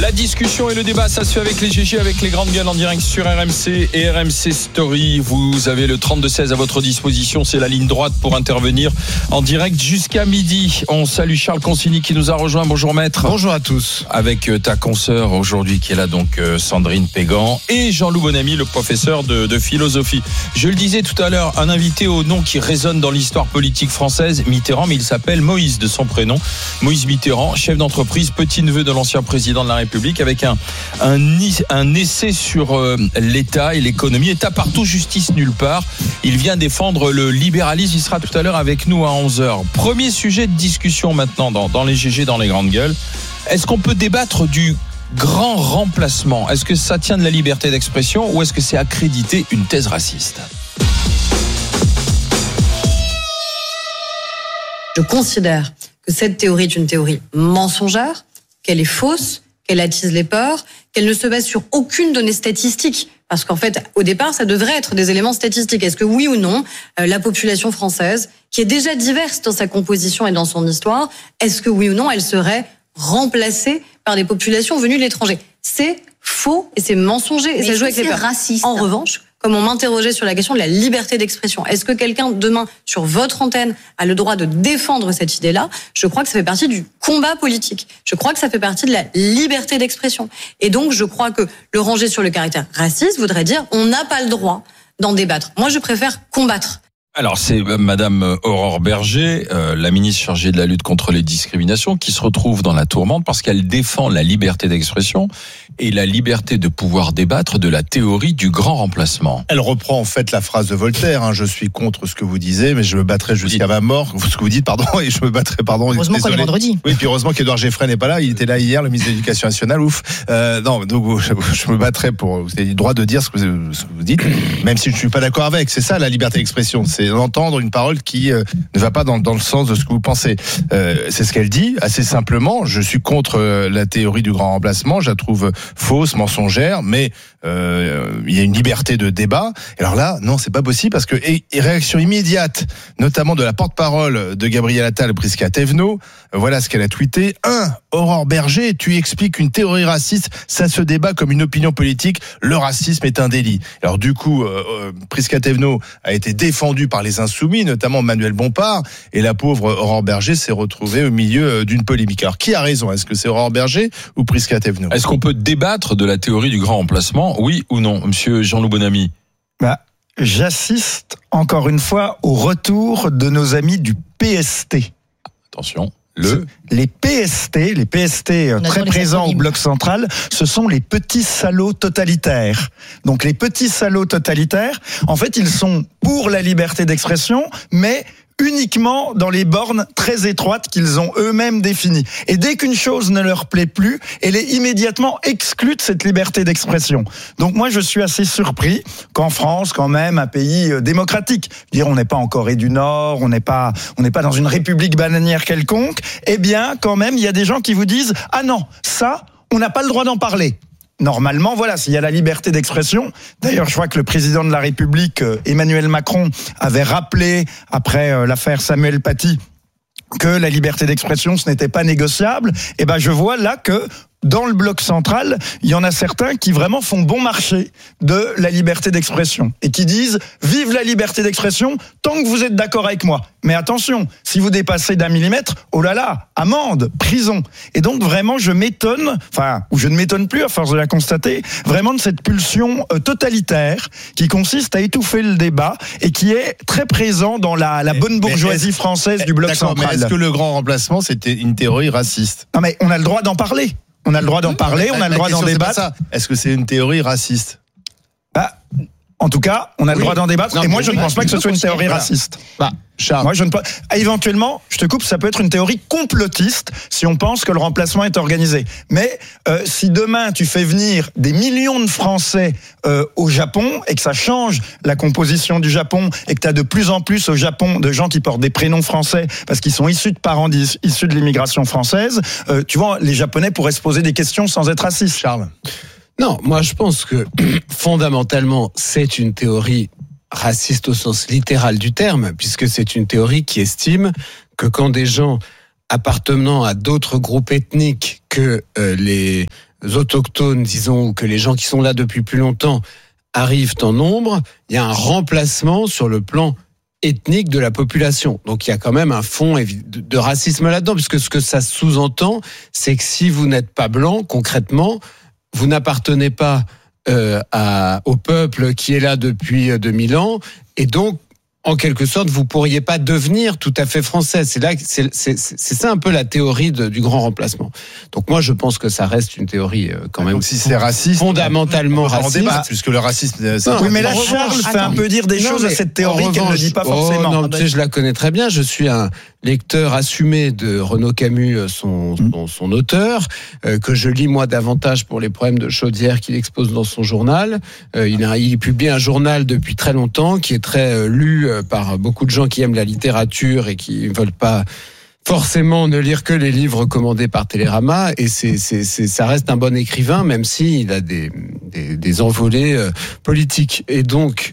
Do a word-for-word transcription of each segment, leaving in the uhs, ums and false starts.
La discussion et le débat, ça se fait avec les G G, avec les grandes gueules en direct sur R M C et R M C Story. Vous avez le trente-deux seize à votre disposition, c'est la ligne droite pour intervenir en direct jusqu'à midi. On salue Charles Consigny qui nous a rejoint. Bonjour maître. Bonjour à tous. Avec ta consoeur aujourd'hui qui est là, donc Sandrine Pégan, et Jean-Loup Bonamy, le professeur de, de philosophie. Je le disais tout à l'heure, un invité au nom qui résonne dans l'histoire politique française, Mitterrand, mais il s'appelle Moïse de son prénom. Moïse Mitterrand, chef d'entreprise, petit-neveu de l'ancien président de la République, avec un, un, un essai sur euh, l'État et l'économie. État partout, justice nulle part. Il vient défendre le libéralisme. Il sera tout à l'heure avec nous à onze heures. Premier sujet de discussion maintenant dans, dans les G G, dans les grandes gueules. Est-ce qu'on peut débattre du grand remplacement ? Est-ce que ça tient de la liberté d'expression ou est-ce que c'est accréditer une thèse raciste ? Je considère que cette théorie est une théorie mensongère, qu'elle est fausse, qu'elle attise les peurs, qu'elle ne se base sur aucune donnée statistique. Parce qu'en fait, au départ, ça devrait être des éléments statistiques. Est-ce que oui ou non, euh, la population française, qui est déjà diverse dans sa composition et dans son histoire, est-ce que oui ou non, elle serait remplacée par des populations venues de l'étranger ? C'est faux et c'est mensonger et Mais ça joue avec les peurs. Raciste. En revanche, comme on m'interrogeait sur la question de la liberté d'expression, est-ce que quelqu'un demain sur votre antenne a le droit de défendre cette idée-là ? Je crois que ça fait partie du combat politique. Je crois que ça fait partie de la liberté d'expression. Et donc, je crois que le ranger sur le caractère raciste voudrait dire on n'a pas le droit d'en débattre. Moi, je préfère combattre. Alors c'est Madame Aurore Bergé, euh, la ministre chargée de la lutte contre les discriminations, qui se retrouve dans la tourmente parce qu'elle défend la liberté d'expression et la liberté de pouvoir débattre de la théorie du grand remplacement. Elle reprend en fait la phrase de Voltaire, hein, je suis contre ce que vous disiez, mais je me battrai jusqu'à ma mort, ce que vous dites, pardon, et je me battrai, pardon. Heureusement qu'on est vendredi. Oui, puis heureusement qu'Édouard Geffray n'est pas là, il était là hier, le ministre de l'Éducation nationale, ouf. Euh, non, donc je, je me battrai pour, vous avez le droit de dire ce que vous, ce que vous dites, même si je ne suis pas d'accord avec, c'est ça la liberté d'expression, c'est d'entendre une parole qui euh, ne va pas dans, dans le sens de ce que vous pensez. Euh, c'est ce qu'elle dit, assez simplement, je suis contre euh, la théorie du grand remplacement, je la trouve fausse, mensongère, mais euh, il y a une liberté de débat. Et alors là, non, c'est pas possible parce que et, et réaction immédiate, notamment de la porte-parole de Gabriel Attal, Prisca Thévenot, voilà ce qu'elle a tweeté. Un, Aurore Bergé, tu expliques une théorie raciste, ça se débat comme une opinion politique, le racisme est un délit. Alors du coup, euh, euh, Prisca Thévenot a été défendue par les insoumis, notamment Manuel Bompard, et la pauvre Aurore Bergé s'est retrouvée au milieu d'une polémique. Alors qui a raison ? Est-ce que c'est Aurore Bergé ou Prisca Thévenot ? Est-ce qu'on peut débattre de la théorie du grand remplacement, oui ou non, monsieur Jean-Loup Bonamy ? Bah, j'assiste encore une fois au retour de nos amis du P S T. Attention. Le... Les P S T, les P S T très présents au bloc central, ce sont les petits salauds totalitaires. Donc les petits salauds totalitaires, en fait, ils sont pour la liberté d'expression, mais uniquement dans les bornes très étroites qu'ils ont eux-mêmes définies. Et dès qu'une chose ne leur plaît plus, elle est immédiatement exclue de cette liberté d'expression. Donc moi, je suis assez surpris qu'en France, quand même, un pays démocratique, dire on n'est pas en Corée du Nord, on n'est pas, on n'est pas dans une république bananière quelconque, eh bien, quand même, il y a des gens qui vous disent « Ah non, ça, on n'a pas le droit d'en parler ». Normalement, voilà, s'il y a la liberté d'expression. D'ailleurs, je crois que le président de la République, Emmanuel Macron, avait rappelé, après l'affaire Samuel Paty, que la liberté d'expression, ce n'était pas négociable. Et ben, je vois là que dans le bloc central, il y en a certains qui vraiment font bon marché de la liberté d'expression et qui disent « Vive la liberté d'expression tant que vous êtes d'accord avec moi ». Mais attention, si vous dépassez d'un millimètre, oh là là, amende, prison. Et donc vraiment, je m'étonne, enfin, ou je ne m'étonne plus à force de la constater, vraiment de cette pulsion euh, totalitaire qui consiste à étouffer le débat et qui est très présent dans la, la bonne bourgeoisie française du bloc D'accord, central. Mais est-ce que le grand remplacement, c'était une théorie raciste ? Non mais on a le droit d'en parler. On a le droit d'en parler, on a le droit d'en débattre. Est-ce que c'est une théorie raciste ? Bah, en tout cas, on a le oui. droit d'en débattre. Non, et moi, oui, je ne pense pas que ce soit une théorie raciste. Bah, Charles. Moi, je ne pense. Éventuellement, je te coupe, ça peut être une théorie complotiste si on pense que le remplacement est organisé. Mais euh, si demain tu fais venir des millions de Français euh, au Japon et que ça change la composition du Japon et que tu as de plus en plus au Japon de gens qui portent des prénoms français parce qu'ils sont issus de parents issus de l'immigration française, euh, tu vois, les Japonais pourraient se poser des questions sans être racistes. Charles. Non, moi je pense que fondamentalement c'est une théorie raciste au sens littéral du terme, puisque c'est une théorie qui estime que quand des gens appartenant à d'autres groupes ethniques que euh, les autochtones, disons, ou que les gens qui sont là depuis plus longtemps arrivent en nombre, il y a un remplacement sur le plan ethnique de la population. Donc il y a quand même un fond de racisme là-dedans, puisque ce que ça sous-entend, c'est que si vous n'êtes pas blanc, concrètement, vous n'appartenez pas euh, à, au peuple qui est là depuis deux mille ans, et donc en quelque sorte, vous pourriez pas devenir tout à fait français. C'est là, c'est, c'est, c'est ça un peu la théorie de, du grand remplacement. Donc moi, je pense que ça reste une théorie euh, quand même. Donc si c'est raciste, fondamentalement raciste, débat, puisque le racisme. C'est non, oui, mais là, revanche, Charles fait attends. un peu dire des Non, choses à cette théorie en qu'elle ne revanche, dit pas oh, forcément. non, tu sais, je la connais très bien. Je suis un lecteur assumé de Renaud Camus, son, son, son auteur, euh, que je lis moi davantage pour les problèmes de chaudière qu'il expose dans son journal. Euh, il, a, il publie un journal depuis très longtemps qui est très euh, lu euh, par beaucoup de gens qui aiment la littérature et qui ne veulent pas forcément ne lire que les livres commandés par Télérama, et c'est, c'est, c'est, ça reste un bon écrivain, même s'il a des, des, des envolées euh, politiques. Et donc,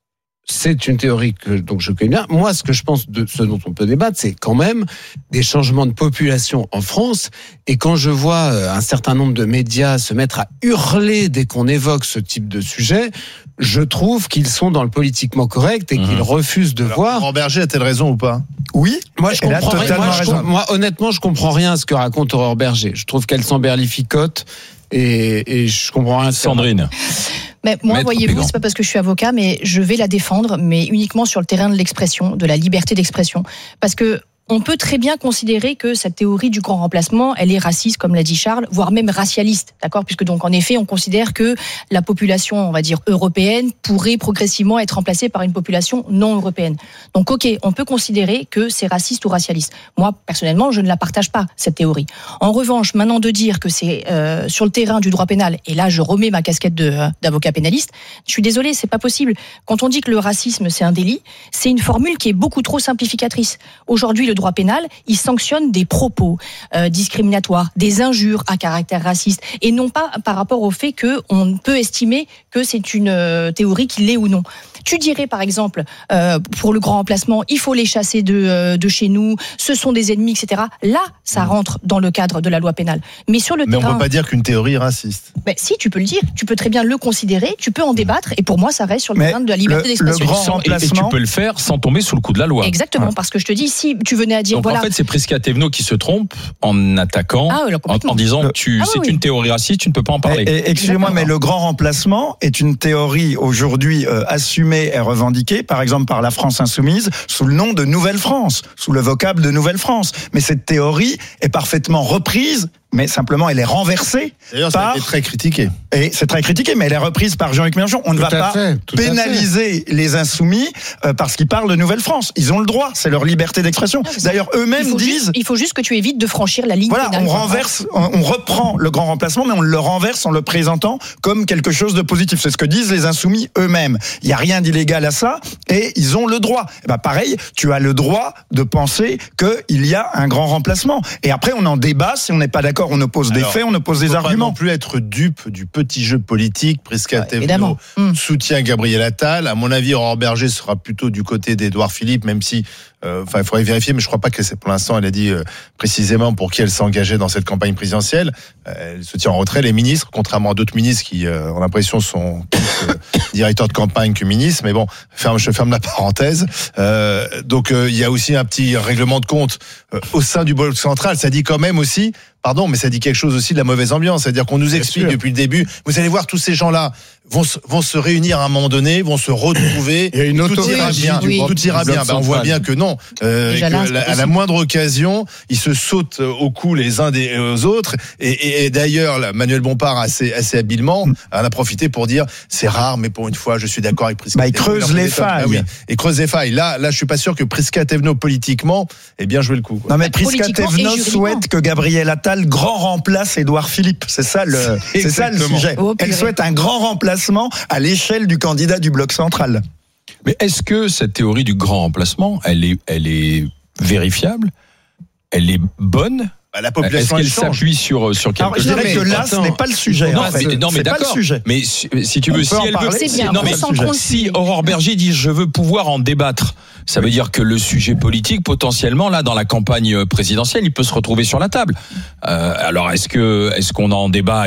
c'est une théorie que donc je connais bien. Moi, ce que je pense de ce dont on peut débattre, c'est quand même des changements de population en France. Et quand je vois un certain nombre de médias se mettre à hurler dès qu'on évoque ce type de sujet, je trouve qu'ils sont dans le politiquement correct et mmh. qu'ils refusent de Alors, voir. Aurore Berger a-t-elle raison ou pas? Oui. Moi, je comprends rien. Moi, je, raison. moi, honnêtement, je comprends rien à ce que raconte Aurore Berger. Je trouve qu'elle s'emberlificote et, et je comprends rien. Sandrine. Mais moi, Maître voyez-vous, Pégan. c'est pas parce que je suis avocat, mais je vais la défendre, mais uniquement sur le terrain de l'expression, de la liberté d'expression. Parce que on peut très bien considérer que cette théorie du grand remplacement, elle est raciste, comme l'a dit Charles, voire même racialiste, d'accord ? Puisque donc, en effet, on considère que la population, on va dire, européenne pourrait progressivement être remplacée par une population non européenne. Donc, ok, on peut considérer que c'est raciste ou racialiste. Moi, personnellement, je ne la partage pas, cette théorie. En revanche, maintenant de dire que c'est euh, sur le terrain du droit pénal, et là, je remets ma casquette de, euh, d'avocat pénaliste, je suis désolée, c'est pas possible. Quand on dit que le racisme, c'est un délit, c'est une formule qui est beaucoup trop simplificatrice. Aujourd'hui, le droit pénal, il sanctionne des propos euh, discriminatoires, des injures à caractère raciste, et non pas par rapport au fait qu'on peut estimer que c'est une euh, théorie qui l'est ou non. Tu dirais par exemple, euh, pour le grand remplacement, il faut les chasser de, euh, de chez nous, ce sont des ennemis, et cetera. Là, ça rentre dans le cadre de la loi pénale. Mais sur le Mais terrain... on ne peut pas dire qu'une théorie est raciste. Ben, si, tu peux le dire, tu peux très bien le considérer, tu peux en débattre, et pour moi, ça reste sur le Mais terrain de la liberté le- d'expression. le grand Sans- et, et tu remplacement. peux le faire sans tomber sous le coup de la loi. Exactement, Ouais. parce que je te dis, si tu venais à dire, Donc voilà... en fait, c'est Prisca Thévenot qui se trompe en attaquant, Ah oui, là, en, complètement. en disant Le- tu, Ah oui, c'est oui. une théorie raciste, tu ne peux pas en parler. Et- et- Excusez-moi, Exactement. mais le grand remplacement est une théorie aujourd'hui euh, assumée et revendiquée, par exemple par la France insoumise, sous le nom de Nouvelle-France, sous le vocable de Nouvelle-France. Mais cette théorie est parfaitement reprise, mais simplement elle est renversée. D'ailleurs, ça par... a été très critiqué. Et c'est très critiqué, mais elle est reprise par Jean-Luc Mélenchon. On ne Tout va à pas fait, tout à fait. pénaliser les insoumis euh, parce qu'ils parlent de Nouvelle-France. Ils ont le droit, c'est leur liberté d'expression. Ah, c'est- D'ailleurs, il eux-mêmes faut, disent... juste, il faut juste que tu évites de franchir la ligne Voilà, pénale. on renverse, on on reprend le grand remplacement, mais on le renverse en le présentant comme quelque chose de positif. C'est ce que disent les insoumis eux-mêmes. Il n'y a rien d'illégal à ça, et ils ont le droit. Et ben pareil, tu as le droit de penser qu'il y a un grand remplacement. Et après, on en débat. Si on n'est pas d'accord, on oppose des Alors, faits, on oppose des Il ne faut pas arguments. non plus être dupe du petit jeu politique. Prisca Ouais, Thévenot évidemment. Hum. soutient Gabriel Attal. À mon avis, Aurore Berger sera plutôt du côté d'Édouard Philippe, même si, euh, enfin, il faudrait vérifier, mais je crois pas que c'est pour l'instant. Elle a dit euh, précisément pour qui elle s'engageait dans cette campagne présidentielle. Euh, elle se tient en retrait. Les ministres, contrairement à d'autres ministres qui euh, ont l'impression sont plus euh, directeurs de campagne que ministres. Mais bon, ferme, je ferme la parenthèse. Euh, donc, euh, il y a aussi un petit règlement de compte euh, au sein du bloc central. Ça dit quand même aussi. Pardon, mais ça dit quelque chose aussi de la mauvaise ambiance. C'est-à-dire qu'on nous explique sûr. depuis le début, vous allez voir, tous ces gens-là vont se, vont se réunir à un moment donné, vont se retrouver. Il y a une tout ira autophagie bien. du Tout ira bloc bien. Ben, on voit central. bien que non. Euh, Déjà que là, c'est la- pas à la possible. moindre occasion, ils se sautent au cou les uns des aux autres. Et, et, et d'ailleurs, là, Manuel Bompard, assez, assez habilement, en a profité pour dire c'est rare, mais pour une fois, je suis d'accord avec Prisca Bah, il Thévenot. creuse Alors, les c'est étonnant. failles. Ah oui. Et creuse les failles. Là, là, je suis pas sûr que Prisca Thévenot, politiquement, ait bien joué le coup, quoi. Non mais Prisca Politiquement et Thévenot juridiquement. souhaite que Gabriel Attal grand remplace Édouard Philippe. C'est ça le, c'est ça le Exactement. sujet. Oh, Elle purée. souhaite un grand remplacement à l'échelle du candidat du bloc central. Mais est-ce que cette théorie du grand remplacement, elle est, elle est vérifiable? Elle est bonne? Bah, la Est-ce population, qu'elle elle change. s'appuie sur, sur quelque Alors je chose? dirais mais que là, attends. ce n'est pas le sujet. Non, en fait. mais, non, mais C'est pas d'accord. le sujet. Mais si, si tu On veux, peut si en elle parler, veut, c'est bien, non, on mais s'en si continue. Aurore Berger dit je veux pouvoir en débattre, ça veut dire que le sujet politique, potentiellement, là, dans la campagne présidentielle, il peut se retrouver sur la table. Euh, alors, est-ce que, est-ce qu'on en débat